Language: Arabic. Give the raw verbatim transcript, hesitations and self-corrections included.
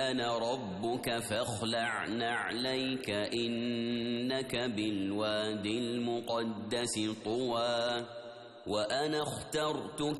أنا ربك فاخلع نعليك إنك بالوادي المقدس طوى وأنا اخترتك